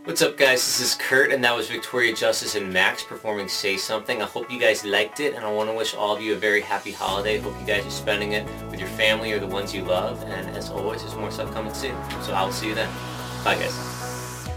What's up guys, this is Kurt and that was Victoria Justice and Max performing Say Something. I hope you guys liked it and I want to wish all of you a very happy holiday. Hope you guys are spending it with your family or the ones you love, and as always there's more stuff coming soon. So I will see you then. Bye guys.